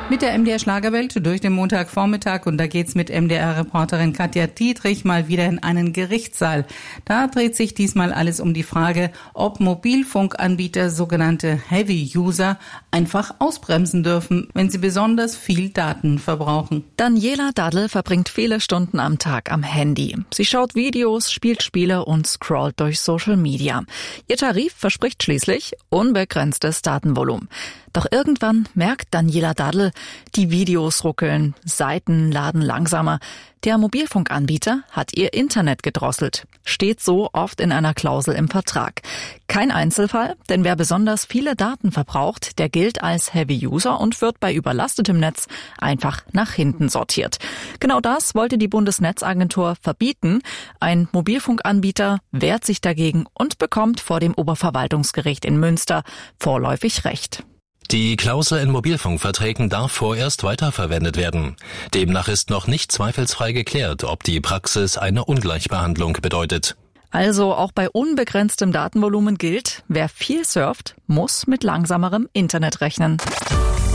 Mit der MDR Schlagerwelt durch den Montagvormittag und da geht's mit MDR-Reporterin Katja Dietrich mal wieder in einen Gerichtssaal. Da dreht sich diesmal alles um die Frage, ob Mobilfunkanbieter, sogenannte Heavy-User, einfach ausbremsen dürfen, wenn sie besonders viel Daten verbrauchen. Daniela Daddel verbringt viele Stunden am Tag am Handy. Sie schaut Videos, spielt Spiele und scrollt durch Social Media. Ihr Tarif verspricht schließlich unbegrenztes Datenvolumen. Doch irgendwann merkt Daniela Daddel, die Videos ruckeln, Seiten laden langsamer. Der Mobilfunkanbieter hat ihr Internet gedrosselt. Steht so oft in einer Klausel im Vertrag. Kein Einzelfall, denn wer besonders viele Daten verbraucht, der gilt als Heavy User und wird bei überlastetem Netz einfach nach hinten sortiert. Genau das wollte die Bundesnetzagentur verbieten. Ein Mobilfunkanbieter wehrt sich dagegen und bekommt vor dem Oberverwaltungsgericht in Münster vorläufig Recht. Die Klausel in Mobilfunkverträgen darf vorerst weiterverwendet werden. Demnach ist noch nicht zweifelsfrei geklärt, ob die Praxis eine Ungleichbehandlung bedeutet. Also auch bei unbegrenztem Datenvolumen gilt, wer viel surft, muss mit langsamerem Internet rechnen.